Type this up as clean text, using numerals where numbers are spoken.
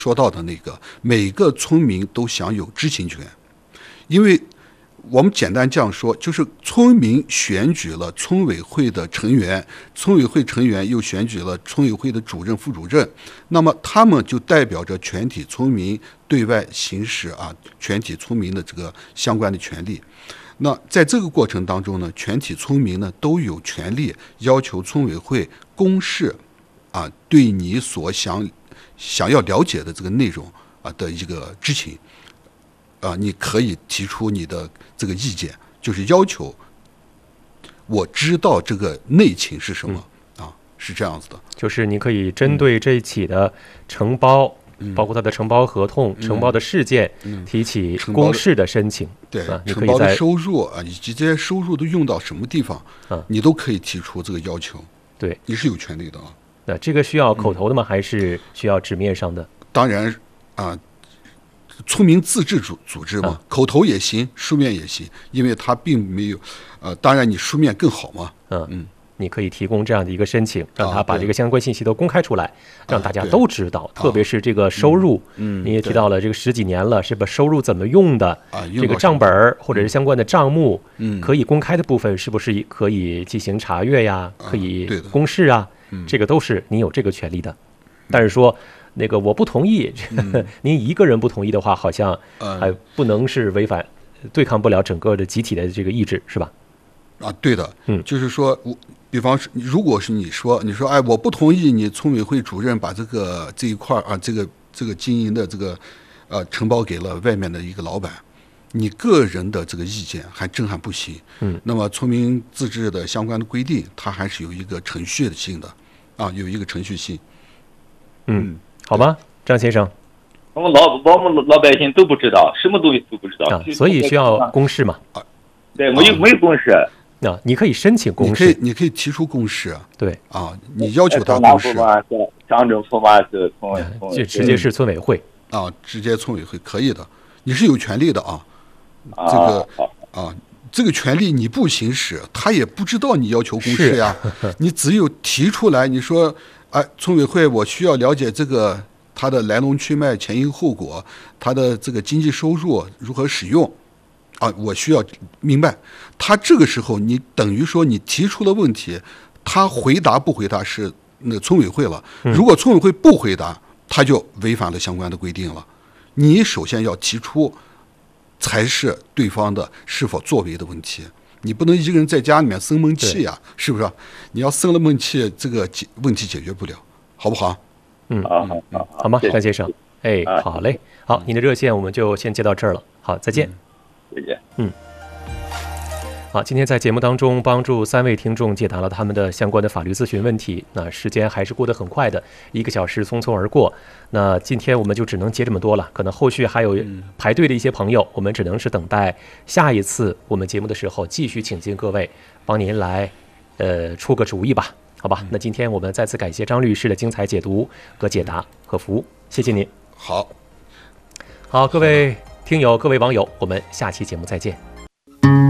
说到的那个，每个村民都享有知情权，因为我们简单这样说，就是村民选举了村委会的成员，村委会成员又选举了村委会的主任、副主任，那么他们就代表着全体村民对外行使全体村民的这个相关的权利。那在这个过程当中呢，全体村民呢都有权利要求村委会公示对你所想要了解的这个内容的一个知情你可以提出你的这个意见，就是要求我知道这个内情是什么是这样子的。 就是你可以针对这一起的承包，包括它的承包合同、承包的事件，提起公示的申请。 对， 你承包的收入以及这些收入都用到什么地方你都可以提出这个要求。 对， 你是有权利的那这个需要口头的吗？还是需要纸面上的？ 当然村民自治组织嘛，口头也行，书面也行，因为它并没有当然你书面更好嘛。 你可以提供这样的一个申请，让他把这个相关信息都公开出来，让大家都知道。特别是这个收入，你也提到了这个10几年了，是把收入怎么用的，这个账本或者是相关的账目，可以公开的部分是不是可以进行查阅呀？可以公示啊？这个都是你有这个权利的。但是说那个我不同意，您一个人不同意的话，好像还不能是违反，对抗不了整个的集体的这个意志，是吧？ 对的，就是说比方说，如果是你说我不同意你村委会主任把这一块这个经营的这个承包给了外面的一个老板，你个人的这个意见还不行。那么村民自治的相关的规定，它还是有一个程序性的有一个程序性。 好吧，张先生。 我们老百姓都不知道，什么东西都不知道所以需要公示嘛。 对，没有公示。 你可以申请公示， 你可以提出公示。 对你要求他公示。 乡政府嘛是就直接是村委会直接村委会可以的，你是有权利的这个权利你不行使，他也不知道你要求公示呀。你只有提出来，你说村委会我需要了解这个它的来龙去脉、前因后果，它的这个经济收入如何使用我需要明白。他这个时候你等于说你提出了问题，他回答不回答是那村委会了。如果村委会不回答，他就违反了相关的规定了。你首先要提出，才是对方的是否作为的问题。你不能一个人在家里面生闷气呀，是不是？你要生了闷气，这个问题解决不了，好不好？ 好吗，张先生？好嘞，好，您的热线我们就先接到这儿了。好，再见。 再见。 好，今天在节目当中帮助3位听众解答了他们的相关的法律咨询问题。那时间还是过得很快的，1个小时匆匆而过。那今天我们就只能接这么多了，可能后续还有排队的一些朋友，我们只能是等待下一次我们节目的时候继续请进各位，帮您来出个主意吧，好吧？那今天我们再次感谢张律师的精彩解读和解答和服务，谢谢您。 好， 各位听友、各位网友，我们下期节目再见。